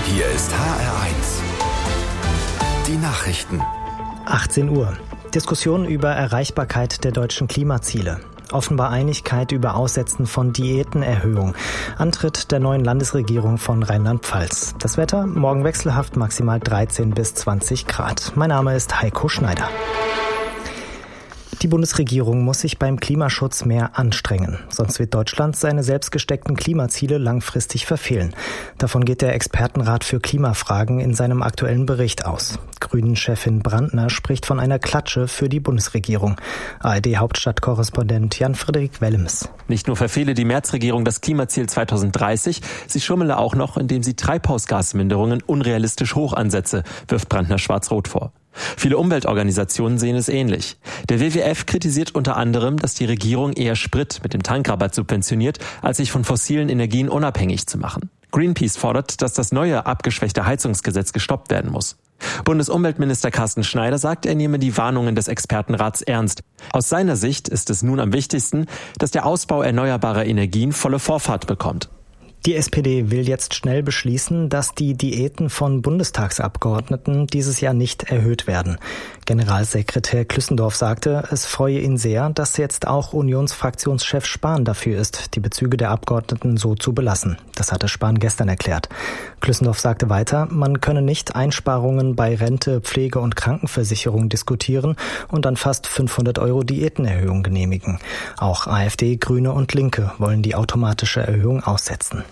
Hier ist HR1. Die Nachrichten. 18 Uhr. Diskussion über Erreichbarkeit der deutschen Klimaziele. Offenbar Einigkeit über Aussetzen von Diätenerhöhung. Antritt der neuen Landesregierung von Rheinland-Pfalz. Das Wetter morgen wechselhaft, maximal 13 bis 20 Grad. Mein Name ist Heiko Schneider. Die Bundesregierung muss sich beim Klimaschutz mehr anstrengen. Sonst wird Deutschland seine selbst gesteckten Klimaziele langfristig verfehlen. Davon geht der Expertenrat für Klimafragen in seinem aktuellen Bericht aus. Grünen-Chefin Brandner spricht von einer Klatsche für die Bundesregierung. ARD-Hauptstadtkorrespondent Jan-Frederik Wellems. Nicht nur verfehle die Merz-Regierung das Klimaziel 2030, sie schummele auch noch, indem sie Treibhausgasminderungen unrealistisch hoch ansetze, wirft Brandner schwarz-rot vor. Viele Umweltorganisationen sehen es ähnlich. Der WWF kritisiert unter anderem, dass die Regierung eher Sprit mit dem Tankrabatt subventioniert, als sich von fossilen Energien unabhängig zu machen. Greenpeace fordert, dass das neue abgeschwächte Heizungsgesetz gestoppt werden muss. Bundesumweltminister Carsten Schneider sagt, er nehme die Warnungen des Expertenrats ernst. Aus seiner Sicht ist es nun am wichtigsten, dass der Ausbau erneuerbarer Energien volle Vorfahrt bekommt. Die SPD will jetzt schnell beschließen, dass die Diäten von Bundestagsabgeordneten dieses Jahr nicht erhöht werden. Generalsekretär Klüssendorf sagte, es freue ihn sehr, dass jetzt auch Unionsfraktionschef Spahn dafür ist, die Bezüge der Abgeordneten so zu belassen. Das hatte Spahn gestern erklärt. Klüssendorf sagte weiter, man könne nicht Einsparungen bei Rente, Pflege und Krankenversicherung diskutieren und dann fast 500 € Diätenerhöhung genehmigen. Auch AfD, Grüne und Linke wollen die automatische Erhöhung aussetzen.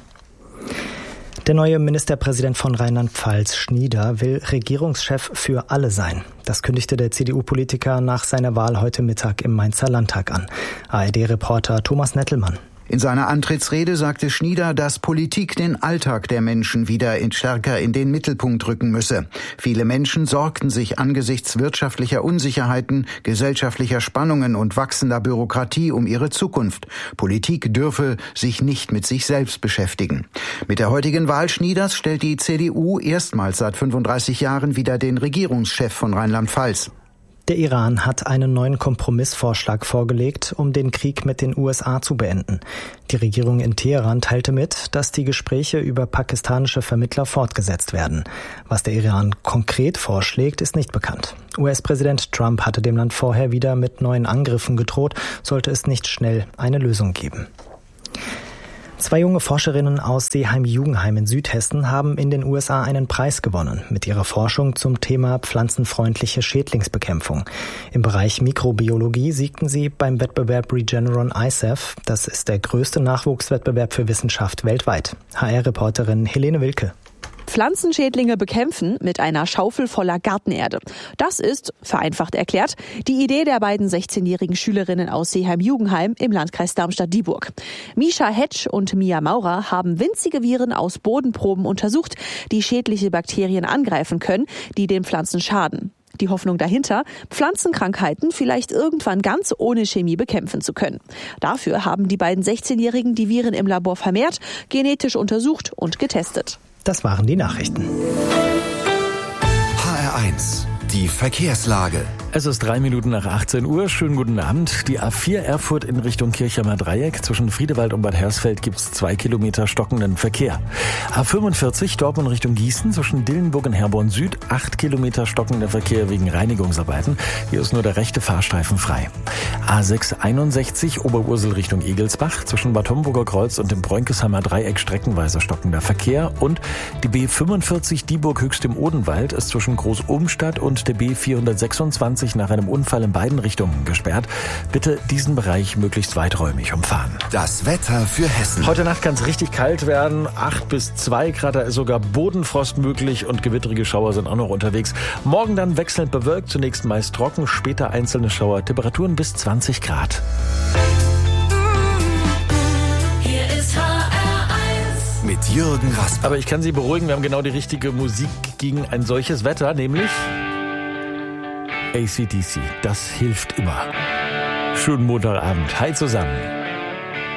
Der neue Ministerpräsident von Rheinland-Pfalz, Schnieder, will Regierungschef für alle sein. Das kündigte der CDU-Politiker nach seiner Wahl heute Mittag im Mainzer Landtag an. ARD-Reporter Thomas Nettelmann. In seiner Antrittsrede sagte Schnieder, dass Politik den Alltag der Menschen wieder stärker in den Mittelpunkt rücken müsse. Viele Menschen sorgten sich angesichts wirtschaftlicher Unsicherheiten, gesellschaftlicher Spannungen und wachsender Bürokratie um ihre Zukunft. Politik dürfe sich nicht mit sich selbst beschäftigen. Mit der heutigen Wahl Schnieders stellt die CDU erstmals seit 35 Jahren wieder den Regierungschef von Rheinland-Pfalz. Der Iran hat einen neuen Kompromissvorschlag vorgelegt, um den Krieg mit den USA zu beenden. Die Regierung in Teheran teilte mit, dass die Gespräche über pakistanische Vermittler fortgesetzt werden. Was der Iran konkret vorschlägt, ist nicht bekannt. US-Präsident Trump hatte dem Land vorher wieder mit neuen Angriffen gedroht, sollte es nicht schnell eine Lösung geben. 2 junge Forscherinnen aus Seeheim-Jugenheim in Südhessen haben in den USA einen Preis gewonnen mit ihrer Forschung zum Thema pflanzenfreundliche Schädlingsbekämpfung. Im Bereich Mikrobiologie siegten sie beim Wettbewerb Regeneron ISAF. Das ist der größte Nachwuchswettbewerb für Wissenschaft weltweit. HR-Reporterin Helene Wilke. Pflanzenschädlinge bekämpfen mit einer Schaufel voller Gartenerde. Das ist, vereinfacht erklärt, die Idee der beiden 16-jährigen Schülerinnen aus Seeheim-Jugenheim im Landkreis Darmstadt-Dieburg. Misha Hetsch und Mia Maurer haben winzige Viren aus Bodenproben untersucht, die schädliche Bakterien angreifen können, die den Pflanzen schaden. Die Hoffnung dahinter, Pflanzenkrankheiten vielleicht irgendwann ganz ohne Chemie bekämpfen zu können. Dafür haben die beiden 16-Jährigen die Viren im Labor vermehrt, genetisch untersucht und getestet. Das waren die Nachrichten. HR1, die Verkehrslage. Es ist 3 Minuten nach 18 Uhr. Schönen guten Abend. Die A4 Erfurt in Richtung Kirchheimer Dreieck. Zwischen Friedewald und Bad Hersfeld gibt es 2 Kilometer stockenden Verkehr. A45 Dortmund Richtung Gießen. Zwischen Dillenburg und Herborn Süd 8 Kilometer stockender Verkehr wegen Reinigungsarbeiten. Hier ist nur der rechte Fahrstreifen frei. A661 Oberursel Richtung Egelsbach. Zwischen Bad Homburger Kreuz und dem Bräunkesheimer Dreieck streckenweise stockender Verkehr. Und die B45 Dieburg Höchst im Odenwald ist zwischen Groß-Obenstadt und der B426 nach einem Unfall in beiden Richtungen gesperrt. Bitte diesen Bereich möglichst weiträumig umfahren. Das Wetter für Hessen. Heute Nacht kann es richtig kalt werden. 8 bis 2 Grad, da ist sogar Bodenfrost möglich und gewittrige Schauer sind auch noch unterwegs. Morgen dann wechselnd bewölkt, zunächst meist trocken, später einzelne Schauer. Temperaturen bis 20 Grad. Hier ist HR1 mit Jürgen Rasper. Aber ich kann Sie beruhigen, wir haben genau die richtige Musik gegen ein solches Wetter, nämlich AC/DC. Das hilft immer. Schönen Montagabend. Hi zusammen.